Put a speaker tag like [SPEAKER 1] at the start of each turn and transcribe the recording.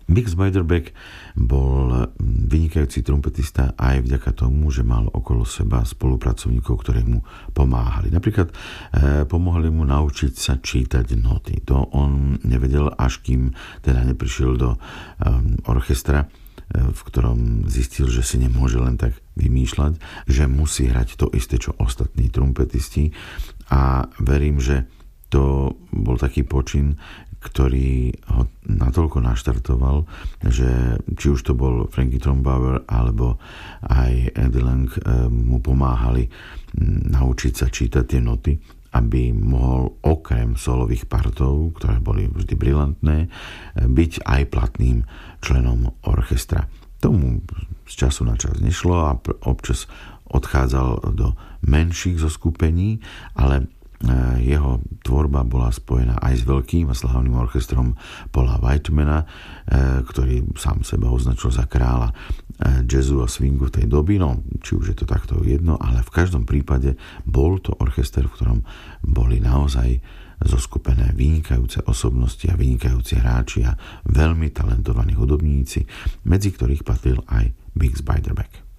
[SPEAKER 1] Bix Beiderbecke bol vynikajúci trumpetista aj vďaka tomu, že mal okolo seba spolupracovníkov, ktorí mu pomáhali. Napríklad pomohli mu naučiť sa čítať noty. To on nevedel, až kým teda neprišiel do orchestra, v ktorom zistil, že si nemôže len tak vymýšľať, že musí hrať to isté, čo ostatní trumpetisti. A verím, že to bol taký počin, ktorý ho natoľko naštartoval, že či už to bol Frankie Trombauer alebo aj Eddie Lang mu pomáhali naučiť sa čítať tie noty, aby mohol okrem solových partov, ktoré boli vždy brilantné, byť aj platným členom orchestra. Tomu z času na čas nešlo a občas odchádzal do menších zoskupení, ale jeho tvorba bola spojená aj s veľkým a slávnym orchestrom Paula Whitemana, ktorý sám seba označil za kráľa jazzu a swingu v tej doby. No, či už je to takto jedno, ale v každom prípade bol to orchester, v ktorom boli naozaj zoskupené vynikajúce osobnosti a vynikajúci hráči a veľmi talentovaní hudobníci, medzi ktorých patril aj Bix Beiderbecke.